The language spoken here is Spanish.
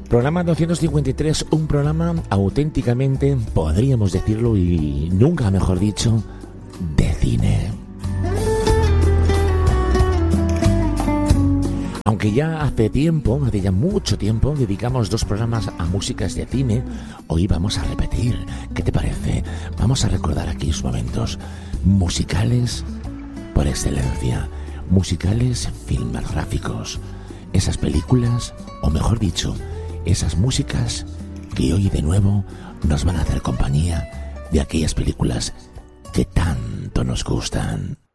Programa 253, un programa auténticamente, podríamos decirlo y nunca mejor dicho, de cine. Aunque ya hace ya mucho tiempo, dedicamos 2 programas a músicas de cine, hoy vamos a repetir. ¿Qué te parece? Vamos a recordar aquellos momentos musicales por excelencia, musicales filmográficos, esas películas, o mejor dicho, esas músicas que hoy de nuevo nos van a hacer compañía de aquellas películas que tanto nos gustan.